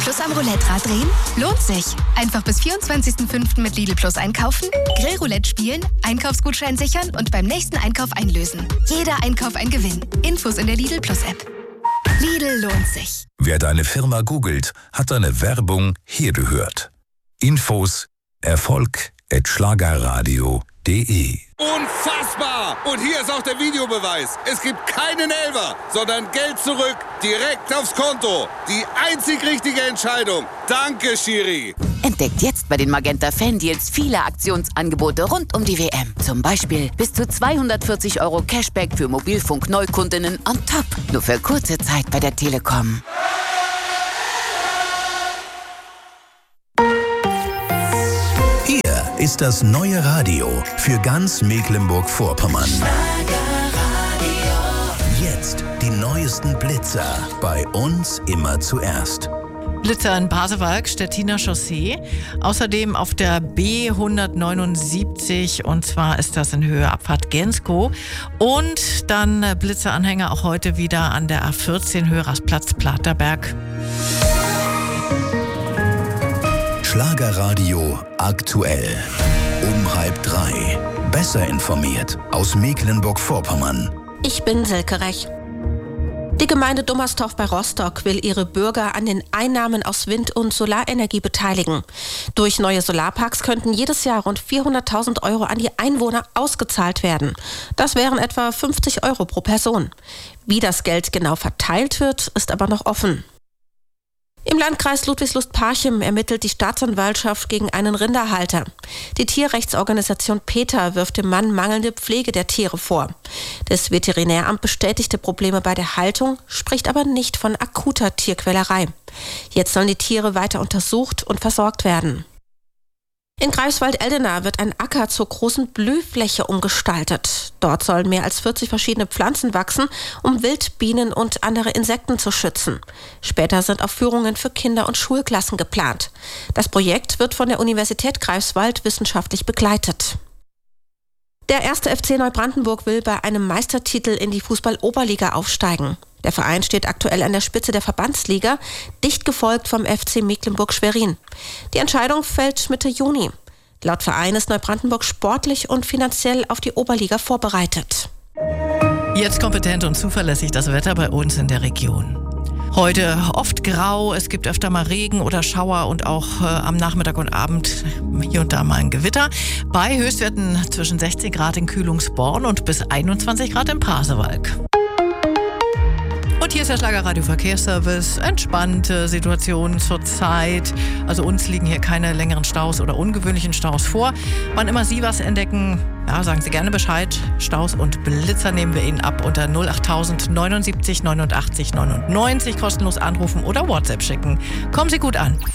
Plus am Roulette-Rad drehen? Lohnt sich. Einfach bis 24.05. mit Lidl Plus einkaufen, Grillroulette spielen, Einkaufsgutschein sichern und beim nächsten Einkauf einlösen. Jeder Einkauf ein Gewinn. Infos in der Lidl Plus App. Lidl lohnt sich. Wer deine Firma googelt, hat deine Werbung hier gehört. Infos erfolg@schlagerradio.de. Unfassbar! Und hier ist auch der Videobeweis. Es gibt keinen Elfer, sondern Geld zurück, direkt aufs Konto. Die einzig richtige Entscheidung. Danke, Schiri. Entdeckt jetzt bei den Magenta Fan-Deals viele Aktionsangebote rund um die WM. Zum Beispiel bis zu 240 € Cashback für Mobilfunk-Neukundinnen on top. Nur für kurze Zeit bei der Telekom. Hier ist das neue Radio für ganz Mecklenburg-Vorpommern. Jetzt die neuesten Blitzer. Bei uns immer zuerst. Blitzer in Pasewalk, Stettiner Chaussee. Außerdem auf der B179 und zwar ist das in Höhe Abfahrt Genskow. Und dann Blitzeranhänger auch heute wieder an der A14 Höhe Rastplatz Platerberg. Schlagerradio aktuell. Um 2:30. Besser informiert aus Mecklenburg-Vorpommern. Ich bin Silke Rech. Die Gemeinde Dummerstorf bei Rostock will ihre Bürger an den Einnahmen aus Wind- und Solarenergie beteiligen. Durch neue Solarparks könnten jedes Jahr rund 400.000 € an die Einwohner ausgezahlt werden. Das wären etwa 50 € pro Person. Wie das Geld genau verteilt wird, ist aber noch offen. Im Landkreis Ludwigslust-Parchim ermittelt die Staatsanwaltschaft gegen einen Rinderhalter. Die Tierrechtsorganisation PETA wirft dem Mann mangelnde Pflege der Tiere vor. Das Veterinäramt bestätigte Probleme bei der Haltung, spricht aber nicht von akuter Tierquälerei. Jetzt sollen die Tiere weiter untersucht und versorgt werden. In Greifswald-Eldena wird ein Acker zur großen Blühfläche umgestaltet. Dort sollen mehr als 40 verschiedene Pflanzen wachsen, um Wildbienen und andere Insekten zu schützen. Später sind auch Führungen für Kinder- und Schulklassen geplant. Das Projekt wird von der Universität Greifswald wissenschaftlich begleitet. Der 1. FC Neubrandenburg will bei einem Meistertitel in die Fußball-Oberliga aufsteigen. Der Verein steht aktuell an der Spitze der Verbandsliga, dicht gefolgt vom FC Mecklenburg-Schwerin. Die Entscheidung fällt Mitte Juni. Laut Verein ist Neubrandenburg sportlich und finanziell auf die Oberliga vorbereitet. Jetzt kompetent und zuverlässig das Wetter bei uns in der Region. Heute oft grau, es gibt öfter mal Regen oder Schauer und auch am Nachmittag und Abend hier und da mal ein Gewitter. Bei Höchstwerten zwischen 16 Grad in Kühlungsborn und bis 21 Grad in Pasewalk. Und hier ist der Schlagerradio Verkehrsservice. Entspannte Situation zurzeit. Also uns liegen hier keine längeren Staus oder ungewöhnlichen Staus vor. Wann immer Sie was entdecken, ja, sagen Sie gerne Bescheid. Staus und Blitzer nehmen wir Ihnen ab unter 08000 79 89 99. Kostenlos anrufen oder WhatsApp schicken. Kommen Sie gut an.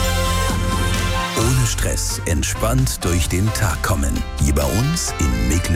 Ohne Stress, entspannt durch den Tag kommen. Hier bei uns in Mecklenburg.